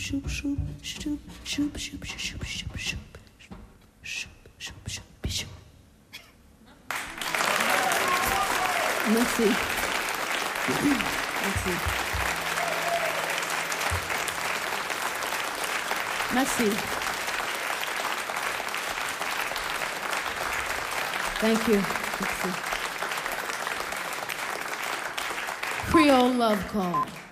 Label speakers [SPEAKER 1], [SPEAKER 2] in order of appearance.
[SPEAKER 1] shoop, shoop, shoop, shoop, shoop, shoop, shoop, shoop, shoop, shoop, shoop, shoop. Merci. Merci. Merci. Thank you. Merci. Creole Love Call.